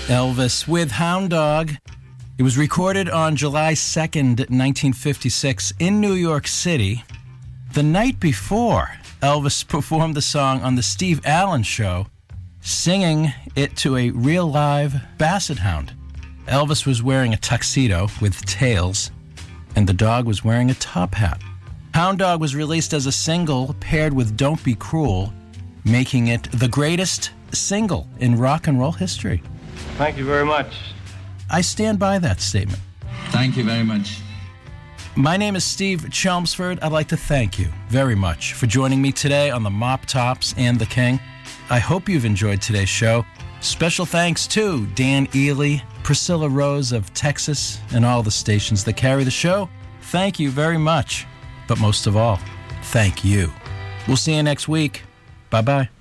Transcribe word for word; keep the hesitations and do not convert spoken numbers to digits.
Elvis with Hound Dog. It was recorded on July second, nineteen fifty-six in New York City. The night before, Elvis performed the song on the Steve Allen Show, singing it to a real live basset hound. Elvis was wearing a tuxedo with tails, and the dog was wearing a top hat. Hound Dog was released as a single paired with Don't Be Cruel, making it the greatest single in rock and roll history. Thank you very much. I stand by that statement. Thank you very much. My name is Steve Chelmsford. I'd like to thank you very much for joining me today on the Mop Tops and the King. I hope you've enjoyed today's show. Special thanks to Dan Ely, Priscilla Rose of Texas, and all the stations that carry the show. Thank you very much. But most of all, thank you. We'll see you next week. Bye-bye.